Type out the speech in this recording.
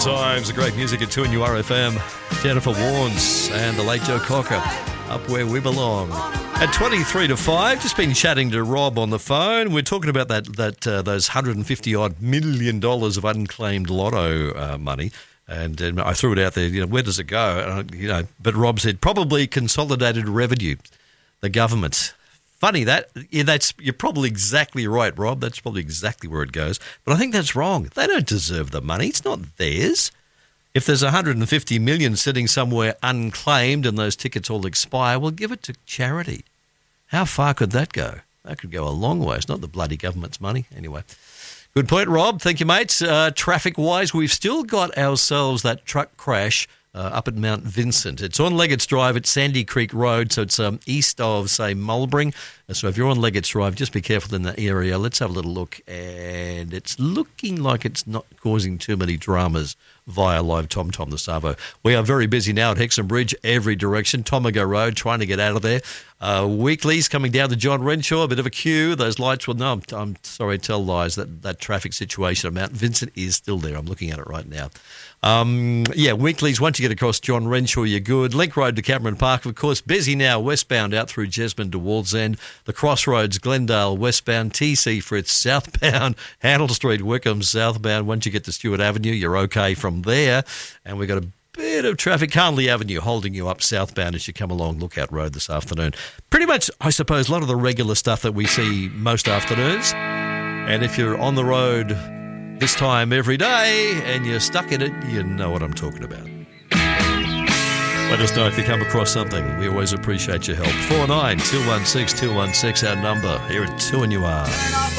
Times, the great music at 2NURFM. Jennifer Warnes and the late Joe Cocker, Up Where We Belong. At 23 to 5, just been chatting to Rob on the phone. We're talking about those $150-odd million of unclaimed lotto money. And I threw it out there, where does it go? But Rob said probably consolidated revenue, the government. Funny you're probably exactly right, Rob. That's probably exactly where it goes. But I think that's wrong. They don't deserve the money. It's not theirs. If there's 150 million sitting somewhere unclaimed and those tickets all expire, well, give it to charity. How far could that go? That could go a long way. It's not the bloody government's money. Anyway, good point, Rob. Thank you, mates. Traffic-wise, we've still got ourselves that truck crash up at Mount Vincent. It's on Leggett's Drive at Sandy Creek Road, so it's east of, say, Mulbring. So if you're on Leggett's Drive, just be careful in that area. Let's have a little look. And it's looking like it's not causing too many dramas via Live TomTom, the Savo. We are very busy now at Hexham Bridge, every direction. Tomago Road, trying to get out of there. Weeklies coming down to John Renshaw, a bit of a queue. Those lights I'm sorry to tell lies. That traffic situation at Mount Vincent is still there. I'm looking at it right now. Weeklies, once you get across John Renshaw, you're good. Link Road to Cameron Park, of course, busy now, westbound out through Jesmond to Wallsend. The Crossroads, Glendale, westbound. TC Fritz, southbound. Handle Street, Wickham, southbound. Once you get to Stewart Avenue, you're okay from there. And we've got a bit of traffic, Carnley Avenue, holding you up southbound as you come along Lookout Road this afternoon. Pretty much, I suppose, a lot of the regular stuff that we see most afternoons. And if you're on the road this time every day and you're stuck in it, you know what I'm talking about. Let us know if you come across something. We always appreciate your help. 49 216 216, our number here at 2NUR.